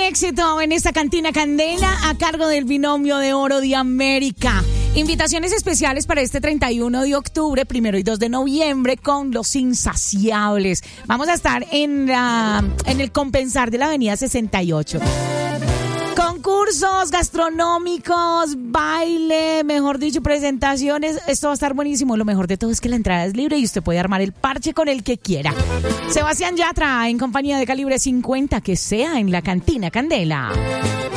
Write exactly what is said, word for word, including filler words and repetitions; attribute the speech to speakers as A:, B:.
A: éxito en esta cantina Candela a cargo del Binomio de Oro de América. Invitaciones especiales para este treinta y uno de octubre, primero y dos de noviembre con Los Insaciables. Vamos a estar en, la, en el Compensar de la Avenida sesenta y ocho. Concursos gastronómicos, baile, mejor dicho, presentaciones. Esto va a estar buenísimo. Lo mejor de todo es que la entrada es libre y usted puede armar el parche con el que quiera. Sebastián Yatra en compañía de Calibre cincuenta, que sea en la cantina Candela.